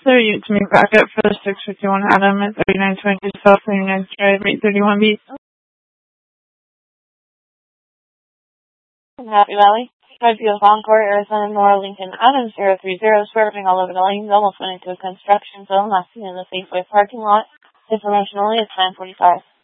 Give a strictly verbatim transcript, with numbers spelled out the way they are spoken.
sir. You to meet back up for the six fifty-one Adam at thirty-nine twenty South thirty-ninth Drive, eight thirty-one B. Happy Valley. Five Field Encore, Arizona, Nora, Lincoln, Adam zero three zero, swerving all over the lanes, almost went into a construction zone, last seen in the Safeway parking lot. Information only at nine forty-five.